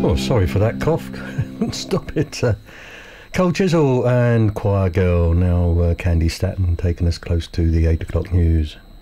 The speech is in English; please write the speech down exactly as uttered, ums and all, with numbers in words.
Oh, sorry for that cough. Stop it. Uh, Cold Chisel and Choir Girl. Now uh, Candy Staton taking us close to the eight o'clock news.